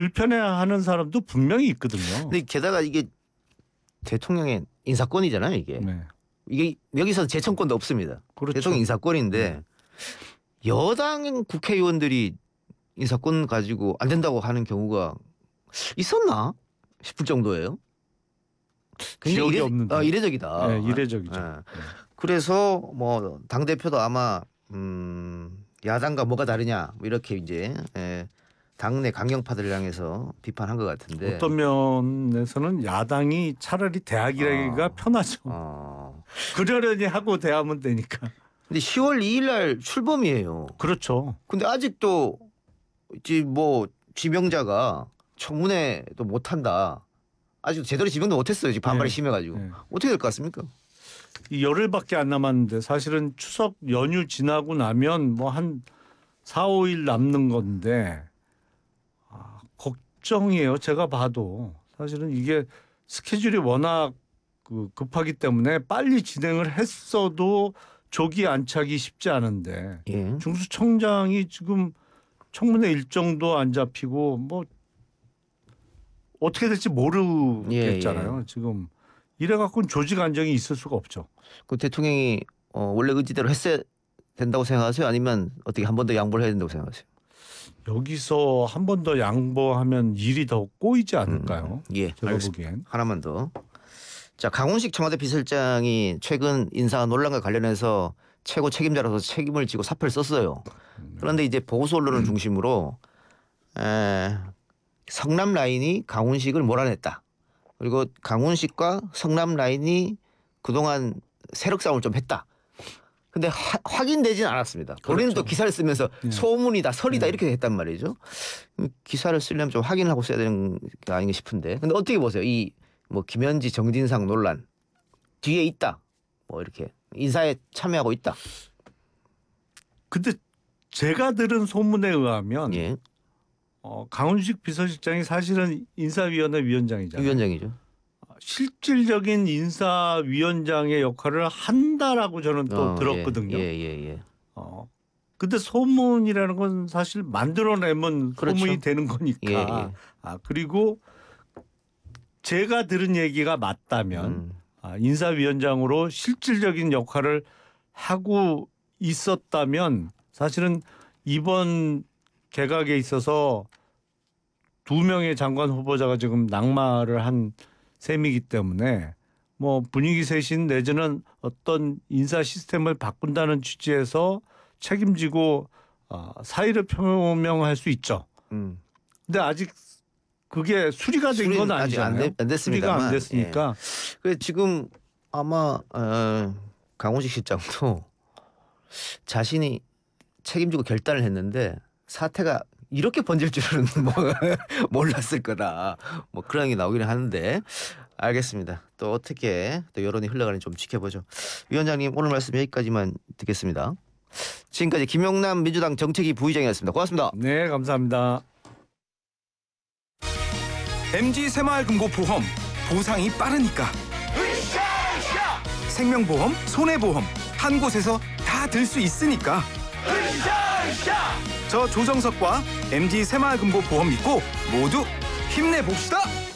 불편해하는 사람도 분명히 있거든요. 근데 게다가 이게 대통령의 인사권이잖아요, 이게. 네. 이게 여기서 재청권도 없습니다. 그렇죠. 대통령 인사권인데 여당 국회의원들이 인사권 가지고 안 된다고 하는 경우가 있었나 싶을 정도예요. 기억이 없는데. 이례적이다. 네, 이례적이죠. 네. 그래서 뭐 당 대표도 아마 야당과 뭐가 다르냐 뭐 이렇게 이제 당내 강경파들을 향해서 비판한 것 같은데 어떤 면에서는 야당이 차라리 대하기가 편하죠. 그러려니 하고 대하면 되니까. 근데 10월 2일 날 출범이에요. 그렇죠. 근데 아직도 이제 뭐 지명자가 청문회도 못 한다. 아직도 제대로 지명도 못 했어요. 지금 반발이 네. 심해가지고. 네. 어떻게 될 것 같습니까? 이 열흘밖에 안 남았는데 사실은 추석 연휴 지나고 나면 뭐 한 4, 5일 남는 건데 걱정이에요. 제가 봐도 사실은 이게 스케줄이 워낙 급하기 때문에 빨리 진행을 했어도 조기 안착이 쉽지 않은데 예. 중수청장이 지금 청문회 일정도 안 잡히고 뭐 어떻게 될지 모르겠잖아요. 예. 지금 이래 갖고는 조직 안정이 있을 수가 없죠. 그 대통령이 원래 의지대로 했어야 된다고 생각하세요? 아니면 어떻게 한 번 더 양보를 해야 된다고 생각하세요? 여기서 한 번 더 양보하면 일이 더 꼬이지 않을까요? 예, 제가 알겠습니다. 보기엔. 하나만 더. 자, 강훈식 청와대 비서실장이 최근 인사 논란과 관련해서 최고 책임자로서 책임을 지고 사표를 썼어요. 그런데 이제 보수 언론을 중심으로 성남 라인이 강훈식을 몰아냈다. 그리고 강훈식과 성남 라인이 그동안 세력 싸움을 좀 했다. 근데 확인되진 않았습니다. 본인은 또 기사를 쓰면서 소문이다, 설이다 이렇게 했단 말이죠. 기사를 쓰려면 좀 확인을 하고 써야 되는 게 아닌가 싶은데. 근데 어떻게 보세요? 이 뭐 김현지, 정진상 논란 뒤에 있다. 뭐 이렇게 인사에 참여하고 있다. 근데 제가 들은 소문에 의하면 예. 강훈식 비서실장이 사실은 인사위원회 위원장이잖아요. 위원장이죠. 실질적인 인사위원장의 역할을 한다라고 저는 또 들었거든요. 예. 근데 소문이라는 건 사실 만들어내면 그렇죠. 소문이 되는 거니까. 예. 그리고 제가 들은 얘기가 맞다면 인사위원장으로 실질적인 역할을 하고 있었다면 사실은 이번 개각에 있어서 2명의 장관 후보자가 지금 낙마를 한 셈이기 때문에 뭐 분위기 쇄신 내지는 어떤 인사 시스템을 바꾼다는 취지에서 책임지고 사의를 표명할 수 있죠. 근데 아직 그게 수리가 된 건 아니잖아요. 안 됐습니다만. 수리가 안 됐으니까. 그래 지금 아마 강훈식 실장도 자신이 책임지고 결단을 했는데 사태가 이렇게 번질 줄은 뭐 몰랐을 거다. 뭐 그런 게 나오기는 하는데 알겠습니다. 또 어떻게 또 여론이 흘러가는지 좀 지켜보죠. 위원장님 오늘 말씀 여기까지만 듣겠습니다. 지금까지 김용남 민주당 정책위 부의장이었습니다. 고맙습니다. 네, 감사합니다. MG 새마을금고보험 보상이 빠르니까 생명보험, 손해보험 한 곳에서 다 들 수 있으니까 저 조정석과 MG 새마을금고보험 믿고 모두 힘내봅시다.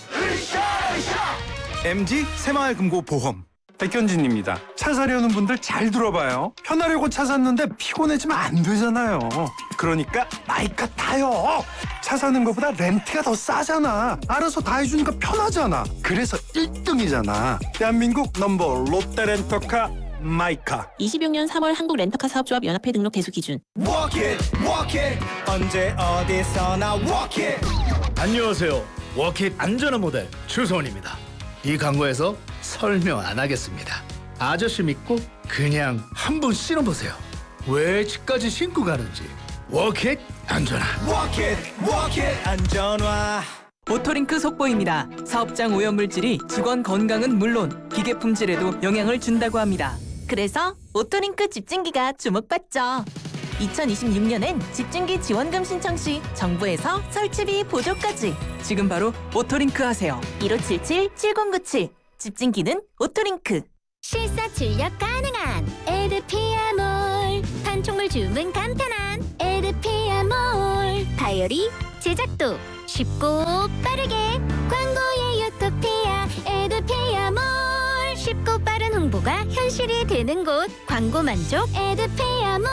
MG 새마을금고보험. 백현진입니다. 차 사려는 분들 잘 들어봐요. 편하려고 차 샀는데 피곤해지면 안 되잖아요. 그러니까 마이카 타요. 차 사는 것보다 렌트가 더 싸잖아. 알아서 다 해주니까 편하잖아. 그래서 1등이잖아. 대한민국 넘버 롯데렌터카 마이카. 26년 3월 한국 렌터카 사업조합 연합회 등록 대수 기준. Walk it. 언제 어디서나 walk it. 안녕하세요. 워킷 안전한 모델 추성원입니다. 이 광고에서 설명 안 하겠습니다. 아저씨 믿고 그냥 한번 신어보세요. 왜 집까지 신고 가는지. 워킷 안전한. Walk it. 안전화. 오토링크 속보입니다. 사업장 오염물질이 직원 건강은 물론 기계 품질에도 영향을 준다고 합니다. 그래서 오토링크 집진기가 주목받죠. 2026년엔 집진기 지원금 신청 시 정부에서 설치비 보조까지. 지금 바로 오토링크 하세요. 1577-7097 집진기는 오토링크. 실사 출력 가능한 에드피아몰. 판촉물 주문 간편한 에드피아몰. 다이어리 제작도 쉽고 빠르게 광고의 유토피아 에드피아몰 쉽고 빠른 홍보가 현실이 되는 곳 광고 만족 에드피아몰.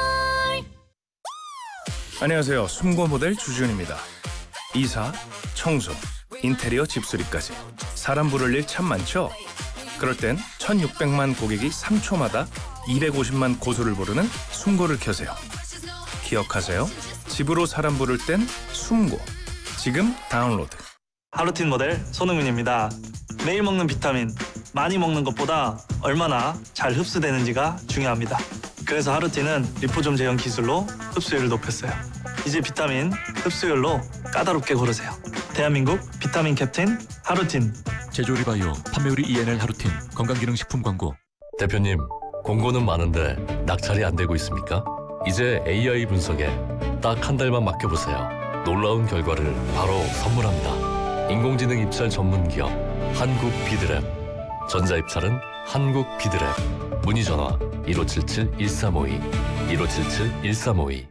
안녕하세요. 숨고 모델 주준입니다. 이사, 청소, 인테리어 집수리까지 사람 부를 일 참 많죠? 그럴 땐 1600만 고객이 3초마다 250만 고수를 부르는 숨고를 켜세요. 기억하세요. 집으로 사람 부를 땐 숨고. 지금 다운로드. 하루틴 모델 손흥민입니다. 매일 먹는 비타민, 많이 먹는 것보다 얼마나 잘 흡수되는지가 중요합니다. 그래서 하루틴은 리포좀 제형 기술로 흡수율을 높였어요. 이제 비타민 흡수율로 까다롭게 고르세요. 대한민국 비타민 캡틴 하루틴. 제조리 바이오, 판매율이 ENL 하루틴, 건강기능식품 광고. 대표님, 공고는 많은데 낙찰이 안 되고 있습니까? 이제 AI 분석에 딱 한 달만 맡겨보세요. 놀라운 결과를 바로 선물합니다. 인공지능 입찰 전문 기업 한국비드랩. 전자입찰은 한국비드랩. 문의 전화 1577-1352 1577-1352.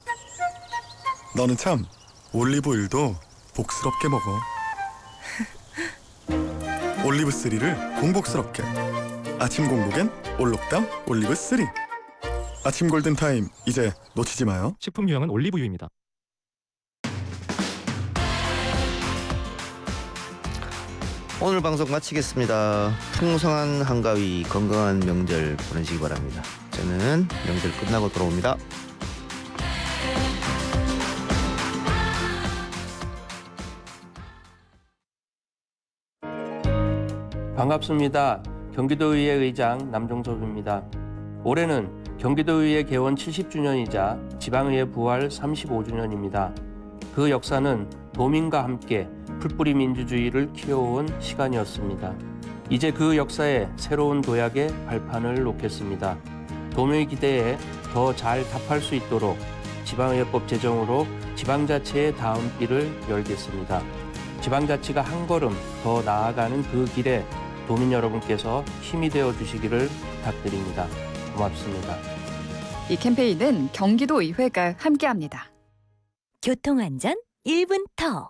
너는 참 올리브오일도 복스럽게 먹어. 올리브3를 공복스럽게. 아침 공복엔 올록담 올리브3. 아침 골든타임 이제 놓치지 마요. 식품 유형은 올리브유입니다. 오늘 방송 마치겠습니다. 풍성한 한가위 건강한 명절 보내시기 바랍니다. 저는 명절 끝나고 돌아옵니다. 반갑습니다. 경기도의회 의장 남종섭입니다. 올해는 경기도의회 개원 70주년이자 지방의회 부활 35주년입니다. 그 역사는 도민과 함께 풀뿌리 민주주의를 키워온 시간이었습니다. 이제 그 역사에 새로운 도약의 발판을 놓겠습니다. 도민의 기대에 더 잘 답할 수 있도록 지방의회법 제정으로 지방자치의 다음 길을 열겠습니다. 지방자치가 한 걸음 더 나아가는 그 길에 도민 여러분께서 힘이 되어 주시기를 부탁드립니다. 고맙습니다. 이 캠페인은 경기도의회가 함께합니다. 교통안전 1분 더.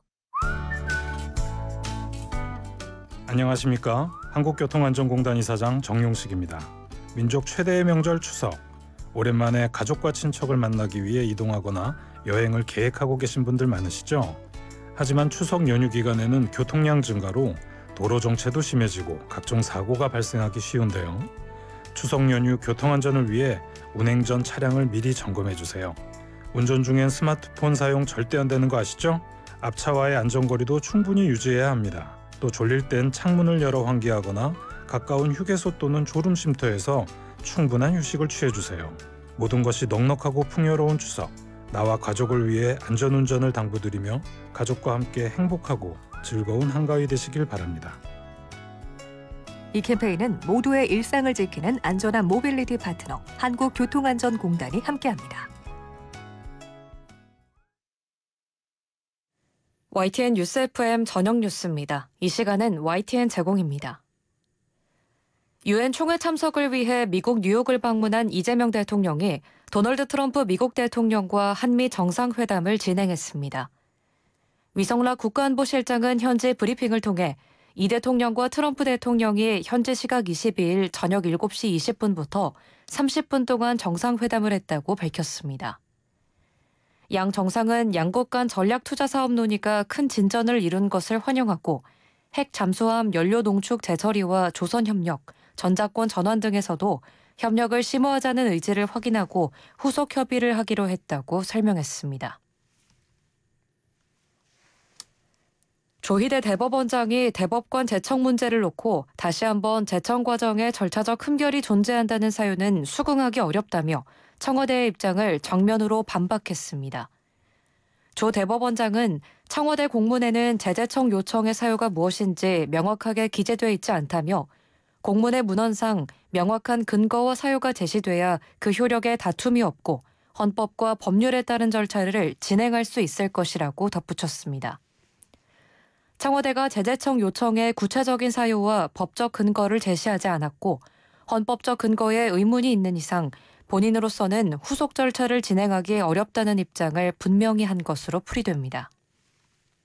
안녕하십니까. 한국교통안전공단 이사장 정용식입니다. 민족 최대의 명절 추석. 오랜만에 가족과 친척을 만나기 위해 이동하거나 여행을 계획하고 계신 분들 많으시죠? 하지만 추석 연휴 기간에는 교통량 증가로 도로 정체도 심해지고 각종 사고가 발생하기 쉬운데요. 추석 연휴 교통안전을 위해 운행 전 차량을 미리 점검해 주세요. 운전 중엔 스마트폰 사용 절대 안 되는 거 아시죠? 앞차와의 안전거리도 충분히 유지해야 합니다. 또 졸릴 땐 창문을 열어 환기하거나 가까운 휴게소 또는 졸음 쉼터에서 충분한 휴식을 취해주세요. 모든 것이 넉넉하고 풍요로운 추석, 나와 가족을 위해 안전운전을 당부드리며 가족과 함께 행복하고 즐거운 한가위 되시길 바랍니다. 이 캠페인은 모두의 일상을 지키는 안전한 모빌리티 파트너 한국교통안전공단이 함께합니다. YTN 뉴스 FM 저녁 뉴스입니다. 이 시간은 YTN 제공입니다. 유엔 총회 참석을 위해 미국 뉴욕을 방문한 이재명 대통령이 도널드 트럼프 미국 대통령과 한미 정상회담을 진행했습니다. 위성락 국가안보실장은 현지 브리핑을 통해 이 대통령과 트럼프 대통령이 현지 시각 22일 저녁 7시 20분부터 30분 동안 정상회담을 했다고 밝혔습니다. 양 정상은 양국 간 전략 투자 사업 논의가 큰 진전을 이룬 것을 환영하고 핵 잠수함 연료 농축 재처리와 조선협력, 전자권 전환 등에서도 협력을 심화하자는 의지를 확인하고 후속 협의를 하기로 했다고 설명했습니다. 조희대 대법원장이 대법관 재청 문제를 놓고 다시 한번 재청 과정에 절차적 흠결이 존재한다는 사유는 수긍하기 어렵다며 청와대의 입장을 정면으로 반박했습니다. 조 대법원장은 청와대 공문에는 재재청 요청의 사유가 무엇인지 명확하게 기재돼 있지 않다며 공문의 문헌상 명확한 근거와 사유가 제시돼야 그 효력에 다툼이 없고 헌법과 법률에 따른 절차를 진행할 수 있을 것이라고 덧붙였습니다. 청와대가 재재청 요청의 구체적인 사유와 법적 근거를 제시하지 않았고 헌법적 근거에 의문이 있는 이상 본인으로서는 후속 절차를 진행하기 어렵다는 입장을 분명히 한 것으로 풀이됩니다.